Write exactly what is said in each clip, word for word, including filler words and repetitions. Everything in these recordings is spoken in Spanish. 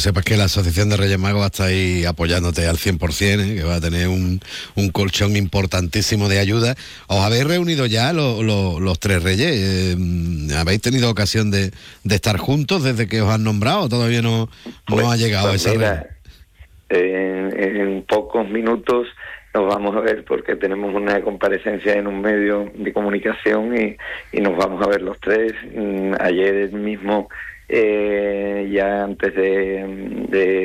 sepas que la Asociación de Reyes Magos va a estar ahí apoyándote al cien por ciento, ¿eh? Que va a tener un, un colchón importantísimo de ayuda. ¿Os habéis reunido ya lo, lo, los tres reyes? Eh, ¿Habéis tenido ocasión de, de estar juntos desde que os han nombrado? ¿Todavía no, pues, no ha llegado pues ese mira, rey? En, en pocos minutos nos vamos a ver porque tenemos una comparecencia en un medio de comunicación y, y nos vamos a ver los tres. Ayer mismo, eh, ya antes de,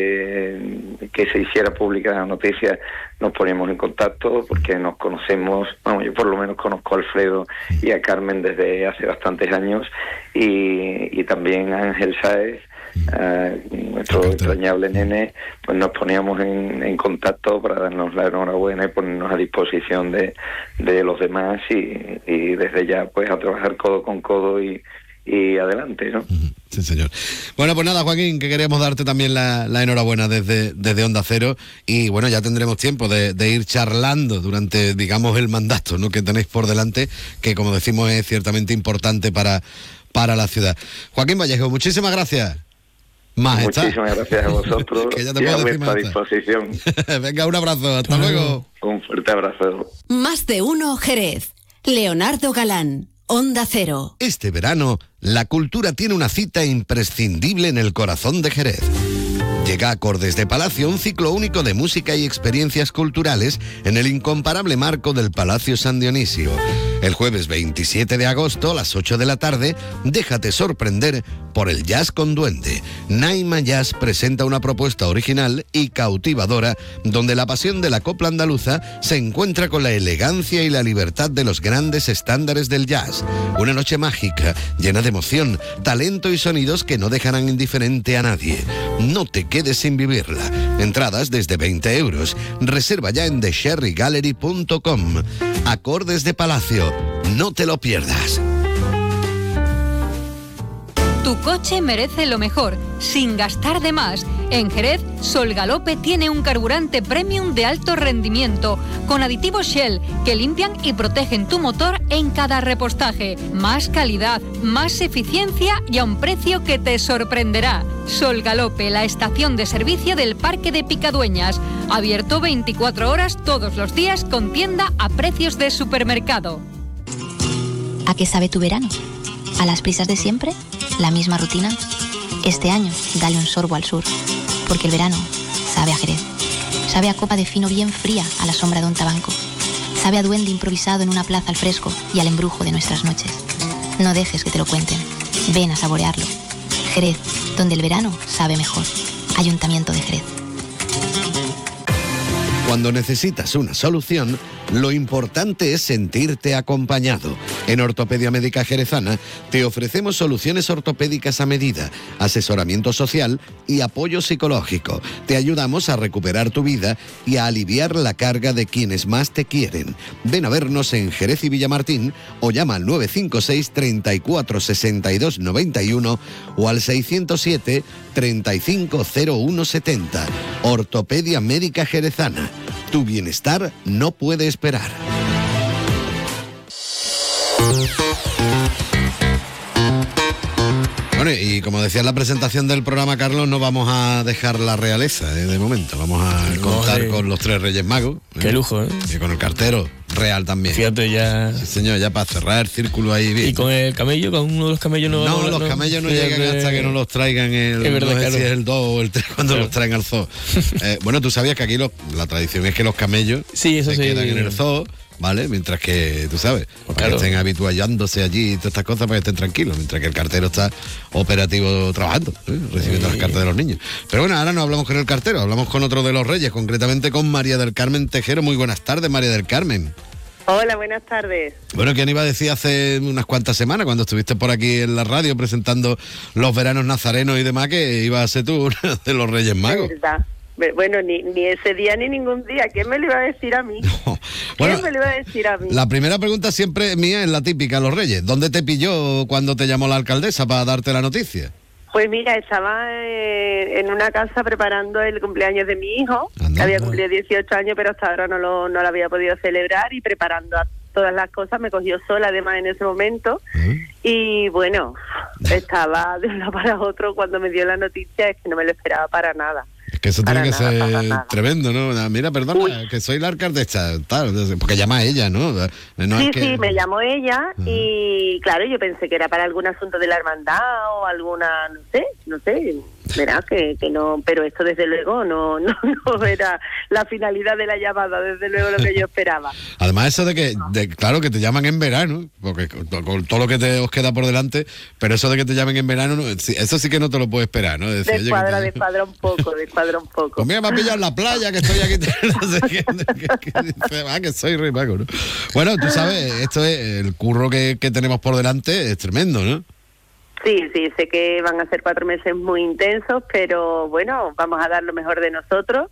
de que se hiciera pública la noticia, nos poníamos en contacto porque nos conocemos, bueno, yo por lo menos conozco a Alfredo y a Carmen desde hace bastantes años, y, y también a Ángel Sáez, Uh, nuestro entrañable nene, pues nos poníamos en, en contacto para darnos la enhorabuena y ponernos a disposición de, de los demás y, y desde ya pues a trabajar codo con codo y, y adelante, ¿no? Sí, señor. Bueno, pues nada, Joaquín, que queríamos darte también la, la enhorabuena desde, desde Onda Cero, y bueno, ya tendremos tiempo de, de ir charlando durante, digamos, el mandato, ¿no?, que tenéis por delante, que como decimos es ciertamente importante para, para la ciudad. Joaquín Vallejo, muchísimas gracias. Majestad. Muchísimas gracias a vosotros. Que ya te y puedo a decir, vuestra majestad. disposición. Venga, un abrazo, hasta luego. Un fuerte abrazo. Más de uno Jerez. Leonardo Galán, Onda Cero. Este verano, la cultura tiene una cita imprescindible en el corazón de Jerez. Llega a Acordes de Palacio, un ciclo único de música y experiencias culturales en el incomparable marco del Palacio San Dionisio. El jueves veintisiete de agosto a las ocho de la tarde, déjate sorprender por el Jazz con Duende. Naima Jazz presenta una propuesta original y cautivadora donde la pasión de la copla andaluza se encuentra con la elegancia y la libertad de los grandes estándares del jazz. Una noche mágica, llena de emoción, talento y sonidos que no dejarán indiferente a nadie. No te quedes sin vivirla. Entradas desde veinte euros. Reserva ya en the sherry gallery punto com. Acordes de Palacio. No te lo pierdas. Tu coche merece lo mejor, sin gastar de más. En Jerez, Sol Galope tiene un carburante premium de alto rendimiento, con aditivos Shell que limpian y protegen tu motor en cada repostaje. Más calidad, más eficiencia y a un precio que te sorprenderá. Sol Galope, la estación de servicio del Parque de Picadueñas. Abierto veinticuatro horas todos los días con tienda a precios de supermercado. ¿A qué sabe tu verano? ¿A las prisas de siempre? ¿La misma rutina? Este año, dale un sorbo al sur, porque el verano sabe a Jerez. Sabe a copa de fino bien fría a la sombra de un tabanco. Sabe a duende improvisado en una plaza al fresco y al embrujo de nuestras noches. No dejes que te lo cuenten. Ven a saborearlo. Jerez, donde el verano sabe mejor. Ayuntamiento de Jerez. Cuando necesitas una solución, lo importante es sentirte acompañado. En Ortopedia Médica Jerezana te ofrecemos soluciones ortopédicas a medida, asesoramiento social y apoyo psicológico. Te ayudamos a recuperar tu vida y a aliviar la carga de quienes más te quieren. Ven a vernos en Jerez y Villamartín o llama al nueve cinco seis, treinta y cuatro, sesenta y dos, noventa y uno o al seiscientos siete, treinta y cinco, cero uno setenta. Ortopedia Médica Jerezana. Tu bienestar no puede esperar. Bueno, y como decía en la presentación del programa, Carlos, no vamos a dejar la realeza, ¿eh? De momento. Vamos a no, contar eh. con los tres Reyes Magos. ¿eh? Qué lujo, ¿eh? Y con el cartero real también. Fíjate, ya... Sí, señor, ya para cerrar el círculo ahí bien. ¿Y con el camello? ¿Con uno de los camellos no? No, los no, camellos no llegan de... hasta que no los traigan el... Es verdad, no sé claro. si es el dos o el tres cuando claro. los traen al zoo. eh, bueno, tú sabías que aquí los, la tradición es que los camellos sí, eso se sí. quedan en el zoo, ¿vale? Mientras que, tú sabes, pues para claro. que estén habituallándose allí y todas estas cosas, para que estén tranquilos, mientras que el cartero está operativo trabajando, ¿eh? recibiendo sí. las cartas de los niños. Pero bueno, ahora no hablamos con el cartero, hablamos con otro de los reyes, concretamente con María del Carmen Tejero. Muy buenas tardes, María del Carmen. Hola, buenas tardes. Bueno, ¿quién iba a decir hace unas cuantas semanas, cuando estuviste por aquí en la radio presentando los veranos nazarenos y demás, que ibas a ser tú una de los Reyes Magos? ¿Verdad? Bueno, ni, ni ese día ni ningún día. ¿Quién me lo iba a decir a mí? No. Bueno, ¿Quién me lo iba a decir a mí? La primera pregunta siempre mía es la típica, los Reyes. ¿Dónde te pilló cuando te llamó la alcaldesa para darte la noticia? Pues mira, estaba eh, en una casa preparando el cumpleaños de mi hijo, Anda, que había anda. cumplido dieciocho años, pero hasta ahora no lo, no lo había podido celebrar, y preparando a todas las cosas me cogió sola además en ese momento. ¿Eh? Y bueno, estaba de un lado para otro cuando me dio la noticia, es que no me lo esperaba para nada. Es que eso Para tiene que nada, ser nada. tremendo, ¿no? Mira, perdona, Uy. que soy la alcaldesa, tal, porque llama a ella, ¿no? No sí, es que... sí, me llamó ella Ajá. y claro, yo pensé que era para algún asunto de la hermandad o alguna, no sé, no sé, verá que, que no, pero esto desde luego no, no, no era la finalidad de la llamada, desde luego lo que yo esperaba. Además eso de que, de, claro, que te llaman en verano, porque con, con todo lo que te os queda por delante, pero eso de que te llamen en verano, no, sí, eso sí que no te lo puedes esperar, ¿no? Decir, oye, que Descuadra, te- descuadra un poco, descuadra un poco. Pues mira, me ha pillado en la playa, que estoy aquí, no sé qué, que, que dice, ah, que soy rey mago, ¿no? Bueno, tú sabes, esto es, el curro que, que tenemos por delante es tremendo, ¿no? Sí, sí, sé que van a ser cuatro meses muy intensos, pero bueno, vamos a dar lo mejor de nosotros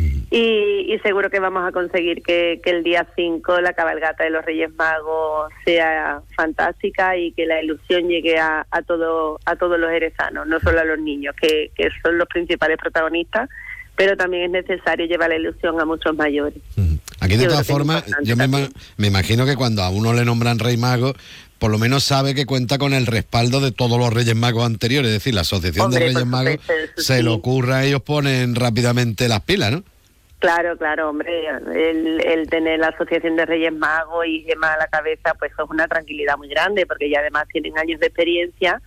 y, y seguro que vamos a conseguir que, que el día cinco la cabalgata de los Reyes Magos sea fantástica y que la ilusión llegue a, a, todo, a todos los jerezanos, no solo a los niños, que, que son los principales protagonistas, pero también es necesario llevar la ilusión a muchos mayores. Aquí de Yo todas creo que es formas, importante yo me, ima- también. me imagino que cuando a uno le nombran rey mago, por lo menos sabe que cuenta con el respaldo de todos los Reyes Magos anteriores, es decir, la Asociación Hombre, de Reyes por Magos supuesto, eso se sí. le ocurra, ellos ponen rápidamente las pilas, ¿no? Claro, claro, hombre, el, el tener la Asociación de Reyes Magos y Gemma a la cabeza, pues es una tranquilidad muy grande, porque ya además tienen años de experiencia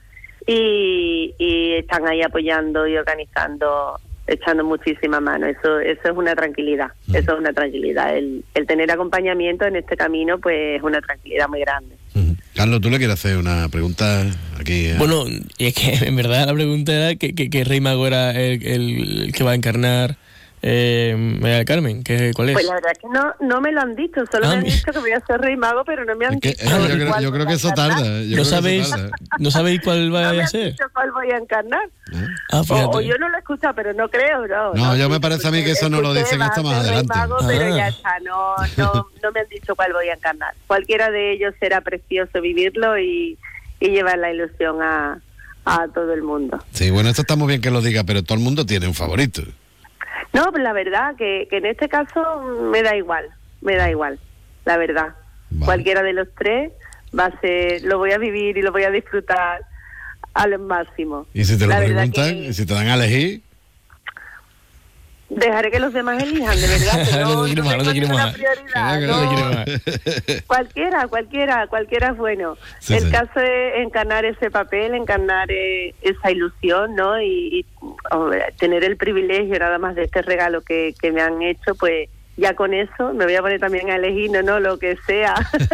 y, y están ahí apoyando y organizando, echando muchísima mano. Eso eso es una tranquilidad, Mm. eso es una tranquilidad. El, el tener acompañamiento en este camino, pues es una tranquilidad muy grande. Ujú. Carlos, ¿tú le quieres hacer una pregunta aquí? eh? Bueno, y es que en verdad la pregunta era que, que, que Rey Mago era el, el, el que va a encarnar eh, María del Carmen, que, ¿cuál es? Pues la verdad es que no no me lo han dicho, solo Ah, me han mi- dicho que voy a ser Rey Mago, pero no me han Es que, dicho. eh, yo, creo, cuál yo creo voy que a eso encarnar. tarda. yo creo ¿No que sabéis, eso tarda. ¿No sabéis cuál va No me a han ser? dicho cuál voy a encarnar. ¿Eh? Ah, O, fíjate. o yo no lo he escuchado, pero no creo, no. No, yo me sí, parece a mí que eso no lo escuché, dicen va hasta a más ser Rey adelante. Mago, pero Ah. ya está, no, no, no me han dicho cuál voy a encarnar. Cualquiera de ellos será precioso vivirlo y, y llevar la ilusión a, a todo el mundo. Sí, bueno, esto está muy bien que lo diga, pero todo el mundo tiene un favorito. No, pues la verdad que, que en este caso me da igual, me da igual, la verdad. Vale. Cualquiera de los tres va a ser, lo voy a vivir y lo voy a disfrutar al máximo. Y si te lo La verdad preguntan, que- y si te dan a elegir, Dejaré que los demás elijan, de verdad. Que No no, te quiero no más, no te tengo quiero ninguna más. prioridad, Que No te no. quiero más. Cualquiera, cualquiera, cualquiera es bueno. Sí, el sí. caso es encarnar ese papel, encarnar eh, esa ilusión, ¿no? Y, y, hombre, tener el privilegio nada más de este regalo que, que me han hecho, pues ya con eso me voy a poner también a elegir, no, no, lo que sea.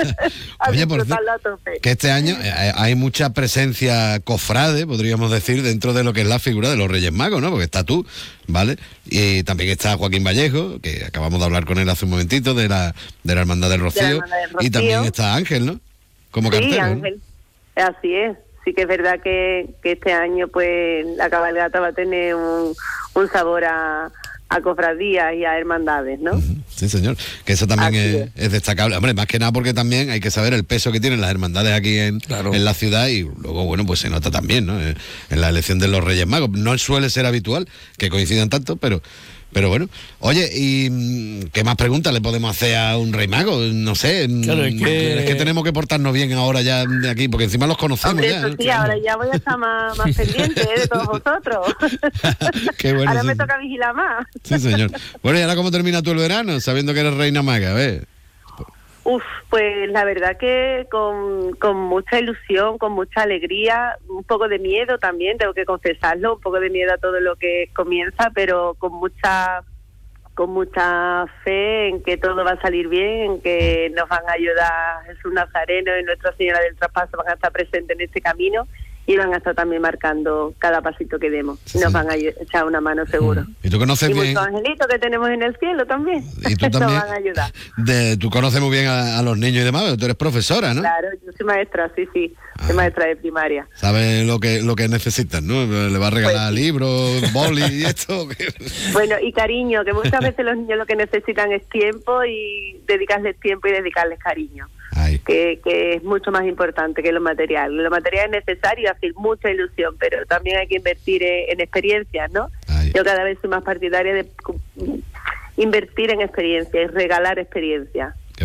a Oye, por disfrutarlo a tope. que este año eh, hay mucha presencia cofrade, podríamos decir, dentro de lo que es la figura de los Reyes Magos, ¿no? Porque está tú, ¿vale? Y también está Joaquín Vallejo, que acabamos de hablar con él hace un momentito, de la, de la Hermandad del Rocío. Hermandad del Rocío. Y también está Ángel, ¿no? Como Sí, cartero, ¿no? Ángel, así es. Sí que es verdad que, que este año pues la cabalgata va a tener un, un sabor a, a cofradías y a hermandades, ¿no? Ujú, sí, señor. Que eso también Así es, es destacable. Hombre, más que nada porque también hay que saber el peso que tienen las hermandades aquí en, Claro. en la ciudad y luego, bueno, pues se nota también, ¿no? Eh, En la elección de los Reyes Magos. No suele ser habitual que coincidan tanto, pero... Pero bueno, oye, ¿y mm, qué más preguntas le podemos hacer a un rey mago? No sé, mm, Claro, es que- tenemos que portarnos bien ahora ya de aquí, porque encima los conocemos Hombre, ya. eso ¿no? sí, ahora ya voy a estar más, más pendiente ¿eh? de todos vosotros. Qué bueno, ahora sí. me toca vigilar más. Sí, señor. Bueno, ¿y ahora cómo termina tú el verano? Sabiendo que eres reina maga, a ver. Uf, pues la verdad que con, con mucha ilusión, con mucha alegría, un poco de miedo también, tengo que confesarlo, un poco de miedo a todo lo que comienza, pero con mucha con mucha fe en que todo va a salir bien, en que nos van a ayudar Jesús Nazareno y Nuestra Señora del Traspaso van a estar presentes en este camino y van a estar también marcando cada pasito que demos. Sí, Nos sí. van a ayu- echar una mano seguro. Y tú conoces Y bien... muchos angelitos que tenemos en el cielo también. Y tú Nos también... van a ayudar. De, tú conoces muy bien a, a los niños y demás, tú eres profesora, ¿no? Claro, yo soy maestra, sí, sí, soy Ah. maestra de primaria. Sabes lo que lo que necesitan, ¿no? Le va a regalar Pues sí. libros, boli y esto. Bueno, y cariño, que muchas veces los niños lo que necesitan es tiempo y dedicarles tiempo y dedicarles cariño, Ay, que, que es mucho más importante que lo material. Lo material es necesario, hace mucha ilusión, pero también hay que invertir en, en experiencias, ¿no? ay. Yo cada vez soy más partidaria de cu- invertir en experiencias y regalar experiencias. Qué bueno.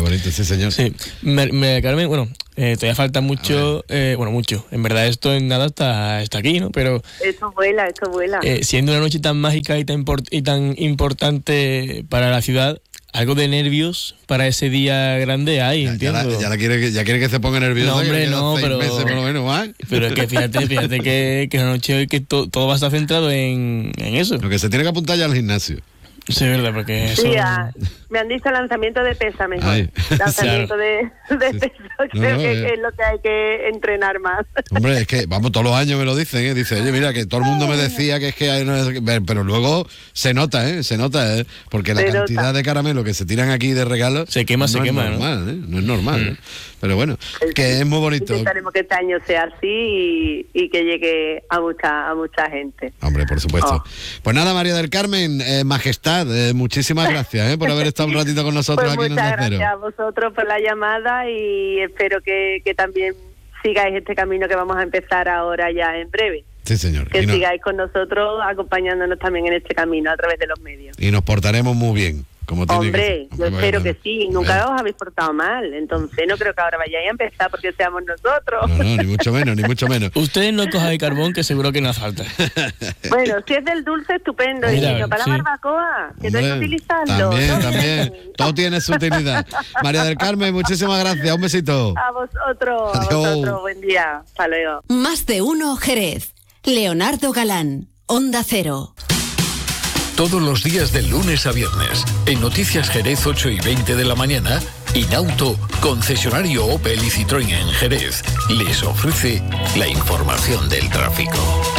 bonito, sí, señor. Sí. María del Carmen, bueno, eh, todavía falta mucho, eh, bueno, mucho. En verdad esto en nada está, está aquí, ¿no? Pero... Esto vuela, esto vuela. Eh, siendo una noche tan mágica y tan, import- y tan importante para la ciudad, algo de nervios para ese día grande hay, ya, entiendo. Ya, la, ya la quiere, que, ya quiere que se ponga nerviosa. No, hombre, que no, seis pero... meses por lo menos más. Pero es que fíjate, fíjate que, que es una noche que to, todo va a estar centrado en, en eso. Lo que se tiene que apuntar ya al gimnasio. Sí, es verdad, porque eso... Sí, a, me han dicho lanzamiento de pesa mejor. Ay, lanzamiento claro. de, de pesa, creo no, que, eh. que es lo que hay que entrenar más. Hombre, es que, vamos, todos los años me lo dicen, ¿eh? Dice, oye, mira, que todo el mundo me decía que es que hay... No, pero luego se nota, ¿eh? Se nota, ¿eh? Porque la se cantidad nota. de caramelo que se tiran aquí de regalo... Se quema, no se es quema, normal, ¿no? ¿eh? No es normal, ¿eh? Pero bueno, el, que es muy bonito. Intentaremos que este año sea así y, y que llegue a mucha a mucha gente. Hombre, por supuesto. Oh. Pues nada, María del Carmen, eh, majestad, eh, muchísimas gracias eh, por haber estado un ratito con nosotros pues aquí en Onda Cero. Muchas gracias a vosotros por la llamada y espero que, que también sigáis este camino que vamos a empezar ahora ya en breve. Sí, señor. Que y sigáis no... con nosotros acompañándonos también en este camino a través de los medios. Y nos portaremos muy bien. Como Hombre, que yo espero que sí, nunca bueno. os habéis portado mal, entonces no creo que ahora vayáis a empezar porque seamos nosotros. No, no, ni mucho menos, ni mucho menos. Ustedes no cojan el carbón que seguro que no falta. Bueno, si es del dulce, estupendo, Mira, y no para sí. la barbacoa, que Hombre, no hay que utilizarlo. También, ¿no? también, todo tiene su utilidad. María del Carmen, muchísimas gracias, un besito. A vosotros, a vosotros, buen día, hasta luego. Más de uno Jerez, Leonardo Galán, Onda Cero. Todos los días de lunes a viernes, en Noticias Jerez ocho y veinte de la mañana, Inauto, concesionario Opel y Citroën en Jerez, les ofrece la información del tráfico.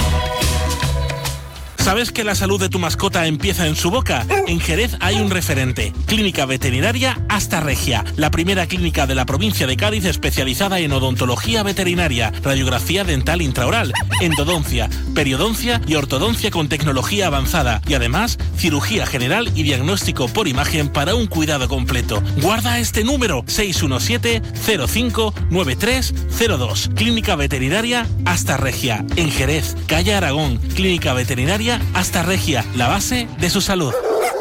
¿Sabes que la salud de tu mascota empieza en su boca? En Jerez hay un referente, Clínica Veterinaria Hasta Regia, la primera clínica de la provincia de Cádiz especializada en odontología veterinaria, radiografía dental intraoral, endodoncia, periodoncia y ortodoncia con tecnología avanzada y además cirugía general y diagnóstico por imagen para un cuidado completo. Guarda este número seis uno siete cero cinco nueve tres cero dos. Clínica Veterinaria Hasta Regia, en Jerez, calle Aragón. Clínica Veterinaria Hasta Regia, la base de su salud.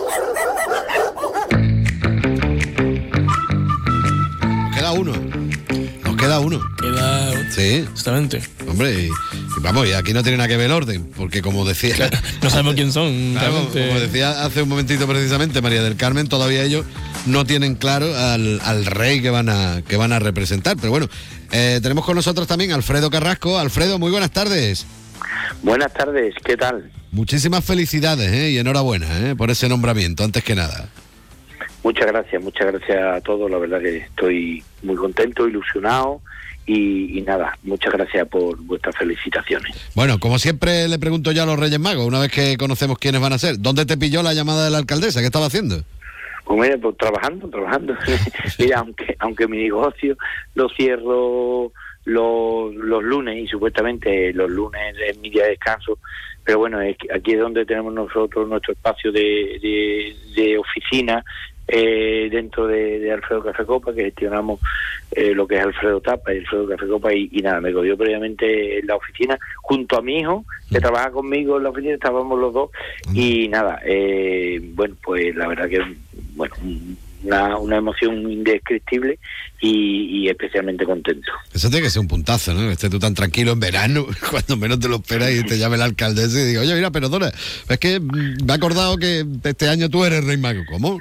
Nos queda uno. Nos queda uno. Queda... Sí. Justamente. Hombre, y, y vamos, y aquí no tiene nada que ver el orden, porque como decía... Claro, no sabemos quién son. Claro, como decía hace un momentito precisamente María del Carmen, todavía ellos no tienen claro al, al rey que van a que van a representar. Pero bueno, eh, tenemos con nosotros también a Alfredo Carrasco. Alfredo, muy buenas tardes. Buenas tardes, ¿qué tal? Muchísimas felicidades ¿eh? y enhorabuena ¿eh? por ese nombramiento, antes que nada. Muchas gracias, muchas gracias a todos, la verdad que estoy muy contento, ilusionado y, y nada, muchas gracias por vuestras felicitaciones. Bueno, como siempre le pregunto yo a los Reyes Magos, una vez que conocemos quiénes van a ser, ¿dónde te pilló la llamada de la alcaldesa? ¿Qué estaba haciendo? Pues mira, pues trabajando, trabajando. Mira, aunque, aunque mi negocio lo cierro... Los, los lunes y supuestamente los lunes es mi día de descanso, pero bueno, es que aquí es donde tenemos nosotros nuestro espacio de, de, de oficina eh, dentro de, de Alfredo Café Copa, que gestionamos eh, lo que es Alfredo Tapa y Alfredo Café Copa y, y nada, me cogió previamente en la oficina junto a mi hijo que trabaja conmigo en la oficina, estábamos los dos y nada, eh, bueno, pues la verdad que bueno, Una, una emoción indescriptible y, y especialmente contento. Eso tiene que ser un puntazo, ¿no? Que estés tú tan tranquilo en verano, cuando menos te lo esperas y te llame la alcaldesa y diga, oye, mira, perdona, es que me he acordado que este año tú eres Rey Mago. ¿Cómo?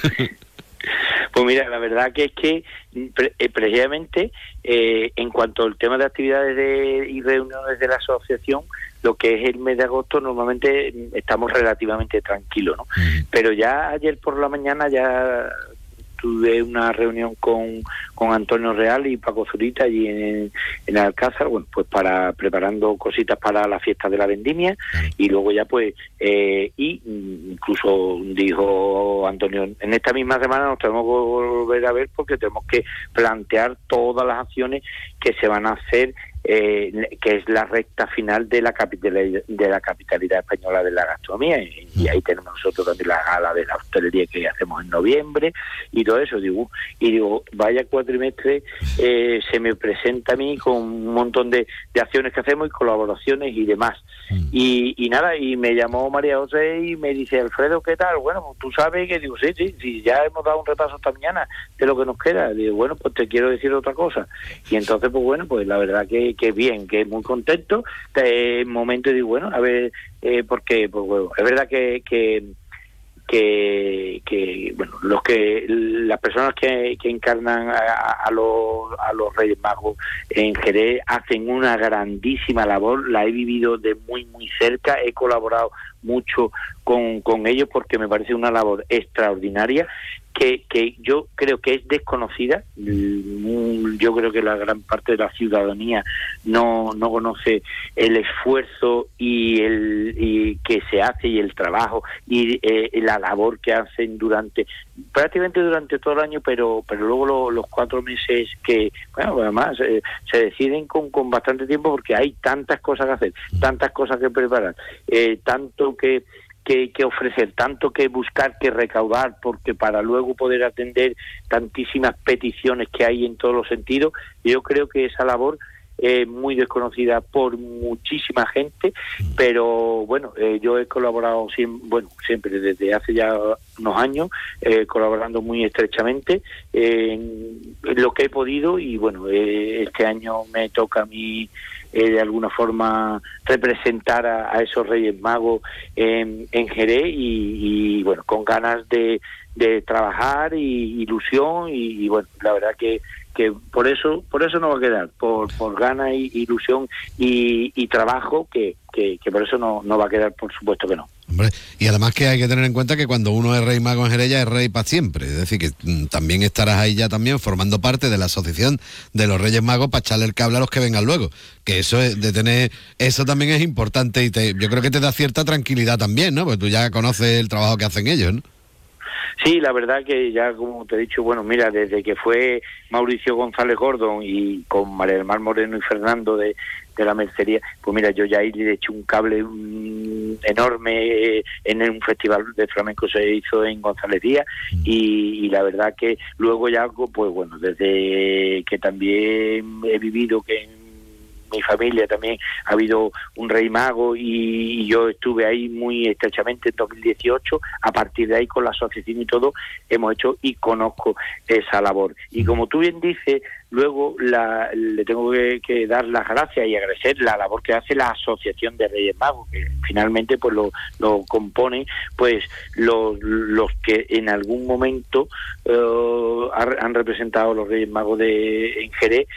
Pues mira, la verdad que es que pre- precisamente eh, en cuanto al tema de actividades de, y reuniones de la asociación, lo que es el mes de agosto normalmente estamos relativamente tranquilos, ¿no? Mm. Pero ya ayer por la mañana ya tuve una reunión con, con Antonio Real y Paco Zurita allí en, en Alcázar, bueno, pues para preparando cositas para la fiesta de la vendimia mm. y luego ya pues eh, y incluso dijo Antonio, en esta misma semana nos tenemos que volver a ver porque tenemos que plantear todas las acciones que se van a hacer Eh, que es la recta final de la capitalidad, de la capitalidad española de la gastronomía en, y ahí tenemos nosotros también la gala de la hostelería que hacemos en noviembre y todo eso, digo, y digo, vaya cuatrimestre eh, se me presenta a mí con un montón de, de acciones que hacemos y colaboraciones y demás. Mm. Y, y nada, y me llamó María José y me dice, Alfredo, ¿qué tal? Bueno, pues tú sabes que digo, sí, sí, sí, ya hemos dado un repaso esta mañana de lo que nos queda. Digo, bueno, pues te quiero decir otra cosa. Y entonces, pues bueno, pues la verdad que, que bien, que muy contento. De momento digo, bueno, a ver, eh, porque pues bueno, es verdad que, que que, que bueno, los que las personas que, que encarnan a, a los a los Reyes Magos en Jerez hacen una grandísima labor. La he vivido de muy muy cerca, he colaborado mucho con, con ellos porque me parece una labor extraordinaria que, que yo creo que es desconocida. Yo creo que la gran parte de la ciudadanía no, no conoce el esfuerzo y el y que se hace y el trabajo y eh, la labor que hacen durante prácticamente durante todo el año, pero pero luego lo, los cuatro meses que, bueno, además eh, se deciden con, con bastante tiempo porque hay tantas cosas que hacer, tantas cosas que preparar, eh, tanto que Que, que ofrecer, tanto que buscar, que recaudar, porque para luego poder atender tantísimas peticiones que hay en todos los sentidos. Yo creo que esa labor es muy desconocida por muchísima gente, pero bueno, eh, yo he colaborado siempre, bueno, siempre desde hace ya unos años, eh, colaborando muy estrechamente eh, en, en lo que he podido y bueno, eh, este año me toca a mí Eh, de alguna forma representar a, a esos Reyes Magos en, en Jerez y, y bueno, con ganas de, de trabajar y ilusión y, y bueno, la verdad que que por eso por eso no va a quedar, por por ganas y ilusión y, y trabajo que, que, que por eso no, no va a quedar, por supuesto que no. Hombre, y además que hay que tener en cuenta que cuando uno es Rey Mago en Jerez ya es rey para siempre, es decir, que mm, también estarás ahí ya también formando parte de la asociación de los Reyes Magos para echarle el cable a los que vengan luego, que eso es de tener, eso también es importante y te, yo creo que te da cierta tranquilidad también, ¿no? Porque tú ya conoces el trabajo que hacen ellos, ¿no? Sí, la verdad que ya, como te he dicho, bueno, mira, desde que fue Mauricio González Gordon y con María del Mar Moreno y Fernando de, de la Mercería, pues mira, yo ya ahí le eché un cable un, enorme eh, en un festival de flamenco se hizo en González Díaz y, y la verdad que luego ya, pues bueno, desde que también he vivido que en mi familia también ha habido un Rey Mago y, y yo estuve ahí muy estrechamente en dos mil dieciocho, a partir de ahí con la asociación y todo hemos hecho y conozco esa labor. Y como tú bien dices, luego la, le tengo que, que dar las gracias y agradecer la labor que hace la Asociación de Reyes Magos, que finalmente pues lo, lo componen pues los, los que en algún momento uh, han representado los Reyes Magos de en Jerez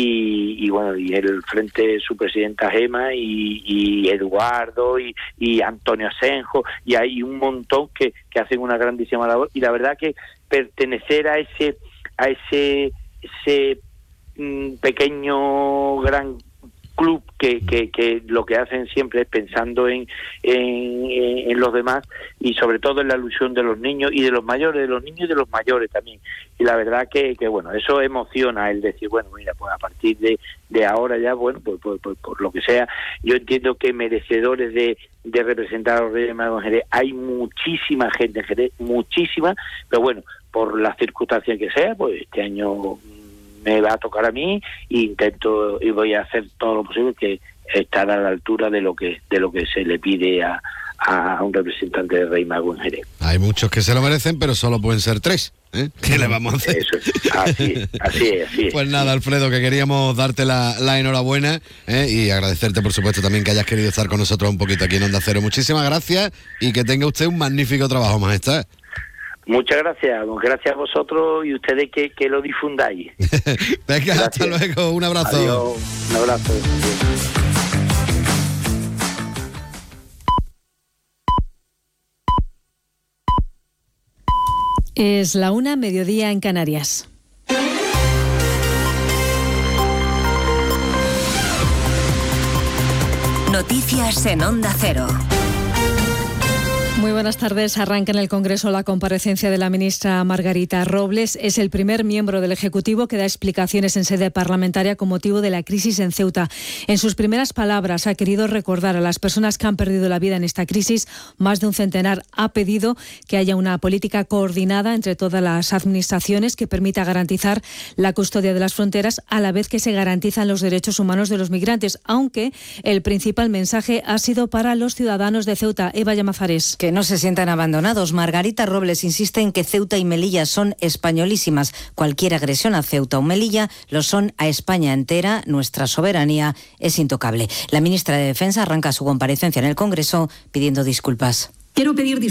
y, y bueno, y el frente su presidenta Gema y, y Eduardo y, y Antonio Asenjo y hay un montón que, que hacen una grandísima labor y la verdad que pertenecer a ese a ese ese mm, pequeño gran club que, que, que lo que hacen siempre es pensando en, en, en los demás y sobre todo en la ilusión de los niños y de los mayores, de los niños y de los mayores también. Y la verdad que, que bueno, eso emociona el decir, bueno, mira, pues a partir de, de ahora ya, bueno, pues, pues, pues por lo que sea, yo entiendo que merecedores de, de representar a los Reyes Magos en Jerez, hay muchísima gente en Jerez, muchísima, pero bueno, por las circunstancias que sea, pues este año me va a tocar a mí e intento y voy a hacer todo lo posible que estar a la altura de lo que de lo que se le pide a, a un representante de Rey Mago en Jerez. Hay muchos que se lo merecen, pero solo pueden ser tres, ¿eh? ¿Qué le vamos a hacer? Eso es, así es, así es, así es. Pues nada, Alfredo, que queríamos darte la, la enhorabuena ¿eh? y agradecerte, por supuesto, también que hayas querido estar con nosotros un poquito aquí en Onda Cero. Muchísimas gracias y que tenga usted un magnífico trabajo, majestad. Muchas gracias, gracias a vosotros y ustedes que, que lo difundáis. Venga, gracias. Hasta luego, un abrazo. Adiós, un abrazo. Es la una, mediodía en Canarias. Noticias en Onda Cero. Muy buenas tardes. Arranca en el Congreso la comparecencia de la ministra Margarita Robles. Es el primer miembro del Ejecutivo que da explicaciones en sede parlamentaria con motivo de la crisis en Ceuta. En sus primeras palabras ha querido recordar a las personas que han perdido la vida en esta crisis. Más de un centenar. Ha pedido que haya una política coordinada entre todas las administraciones que permita garantizar la custodia de las fronteras a la vez que se garantizan los derechos humanos de los migrantes, aunque el principal mensaje ha sido para los ciudadanos de Ceuta. Eva Llamazares. Que no se sientan abandonados. Margarita Robles insiste en que Ceuta y Melilla son españolísimas. Cualquier agresión a Ceuta o Melilla lo son a España entera. Nuestra soberanía es intocable. La ministra de Defensa arranca su comparecencia en el Congreso pidiendo disculpas. Quiero pedir disculpas